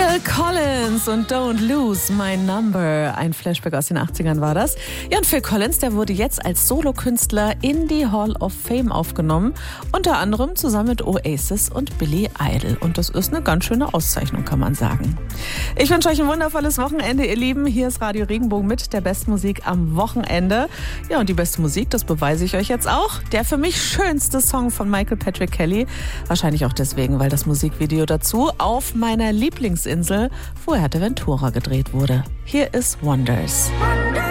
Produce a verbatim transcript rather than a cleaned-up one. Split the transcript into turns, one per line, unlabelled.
Phil Collins und Don't Lose My Number. Ein Flashback aus den achtzigern war das. Ja, und Phil Collins, der wurde jetzt als Solokünstler in die Hall of Fame aufgenommen. Unter anderem zusammen mit Oasis und Billy Idol. Und das ist eine ganz schöne Auszeichnung, kann man sagen. Ich wünsche euch ein wundervolles Wochenende, ihr Lieben. Hier ist Radio Regenbogen mit der besten Musik am Wochenende. Ja, und die beste Musik, das beweise ich euch jetzt auch. Der für mich schönste Song von Michael Patrick Kelly. Wahrscheinlich auch deswegen, weil das Musikvideo dazu auf meiner Lieblingsinsel Fuerteventura gedreht wurde. Hier ist Wonders.